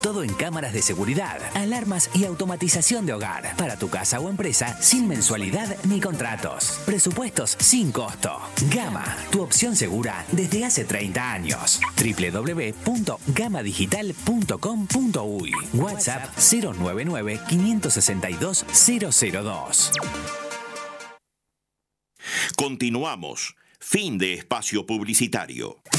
Todo en cámaras de seguridad, alarmas y automatización de hogar. Para tu casa o empresa, sin mensualidad ni contratos. Presupuestos sin costo. Gama, tu opción segura desde hace 30 años. www.gamadigital.com.uy. WhatsApp 099-562-002. Continuamos. Fin de espacio publicitario.